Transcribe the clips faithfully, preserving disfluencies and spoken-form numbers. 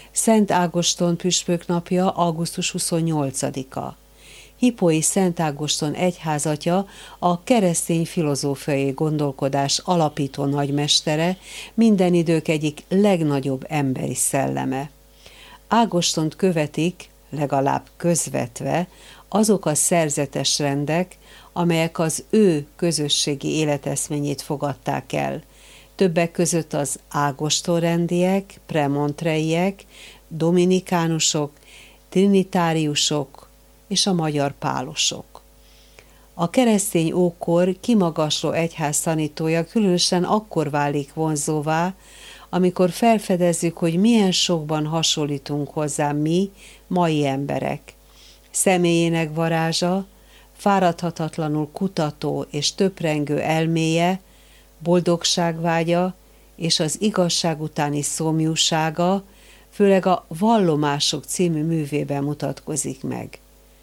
Szent Ágoston püspök napja augusztus huszonnyolcadika. Hippói Szent Ágoston egyházatja a keresztény filozófiai gondolkodás alapító nagymestere, minden idők egyik legnagyobb emberi szelleme. Ágostont követik, legalább közvetve, azok a szerzetes rendek, amelyek az ő közösségi életeszményét fogadták el. Többek között az ágostonrendiek, premontreiek, dominikánusok, trinitáriusok és a magyar pálosok. A keresztény ókor kimagasló egyház tanítója különösen akkor válik vonzóvá, amikor felfedezzük, hogy milyen sokban hasonlítunk hozzá mi, mai emberek. Személyének varázsa, fáradhatatlanul kutató és töprengő elméje, boldogságvágya és az igazság utáni szomjúsága, főleg a Vallomások című művében mutatkozik meg.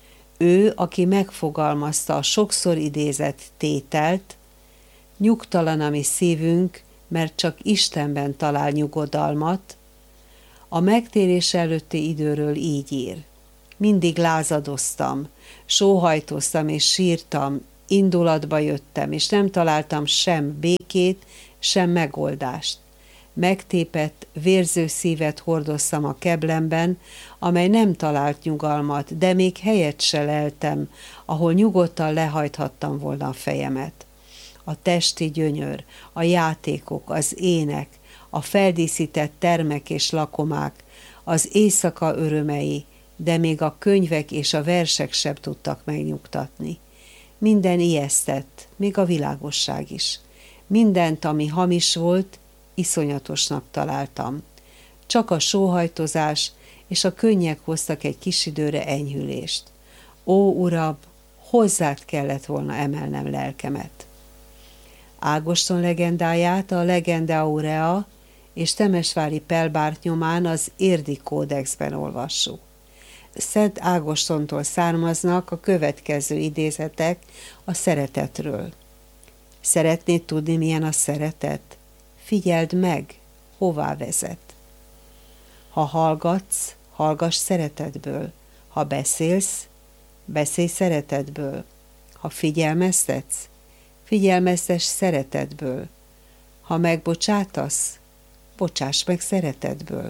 Ő, aki megfogalmazta a sokszor idézett tételt, nyugtalan a mi szívünk, mert csak Istenben talál nyugodalmat, a megtérés előtti időről így ír. Mindig lázadoztam, sóhajtoztam és sírtam, indulatba jöttem, és nem találtam sem békét, sem megoldást. Megtépett, vérző szívet hordoztam a keblemben, amely nem talált nyugalmat, de még helyet se leltem, ahol nyugodtan lehajthattam volna a fejemet. A testi gyönyör, a játékok, az ének, a feldíszített termek és lakomák, az éjszaka örömei, de még a könyvek és a versek sem tudtak megnyugtatni. Minden ijesztett, még a világosság is. Mindent, ami hamis volt, iszonyatosnak találtam. Csak a sóhajtozás és a könnyek hoztak egy kis időre enyhülést. Ó, Uram, hozzád kellett volna emelnem lelkemet. Ágoston legendáját a Legenda Aurea és Temesvári Pelbárt nyomán az Érdi Kódexben olvassuk. Szent Ágostontól származnak a következő idézetek a szeretetről. Szeretnéd tudni, milyen a szeretet? Figyeld meg, hová vezet. Ha hallgatsz, hallgass szeretetből. Ha beszélsz, beszélj szeretetből. Ha figyelmeztetsz, figyelmeztess szeretetből. Ha megbocsátasz, bocsáss meg szeretetből.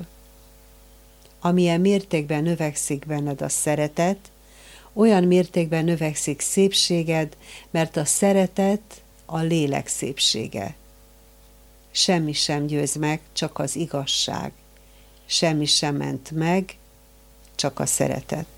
Amilyen mértékben növekszik benned a szeretet, olyan mértékben növekszik szépséged, mert a szeretet a lélek szépsége. Semmi sem győz meg, csak az igazság. Semmi sem ment meg, csak a szeretet.